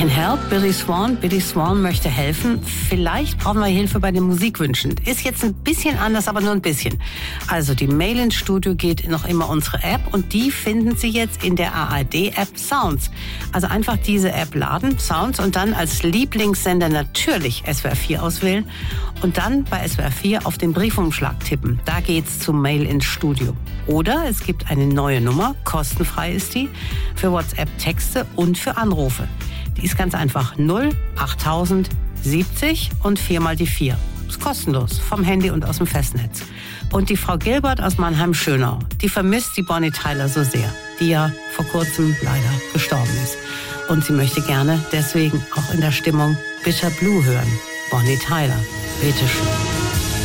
can help, Billy Swan. Billy Swan möchte helfen. Vielleicht brauchen wir Hilfe bei den Musikwünschen. Ist jetzt ein bisschen anders, aber nur ein bisschen. Also die Mail ins Studio geht noch immer unsere App und die finden Sie jetzt in der ARD-App Sounds. Also einfach diese App laden, Sounds, und dann als Lieblingssender natürlich SWR 4 auswählen und dann bei SWR 4 auf den Briefumschlag tippen. Da geht's zum Mail ins Studio. Oder es gibt eine neue Nummer, kostenfrei ist die, für WhatsApp-Texte und für Anrufe. Die ist ganz einfach 08000 70 und 4 mal die 4. Ist kostenlos, vom Handy und aus dem Festnetz. Und die Frau Gilbert aus Mannheim-Schönau, die vermisst die Bonnie Tyler so sehr, die ja vor kurzem leider gestorben ist. Und sie möchte gerne deswegen auch in der Stimmung Bitter Blue hören. Bonnie Tyler, bitteschön.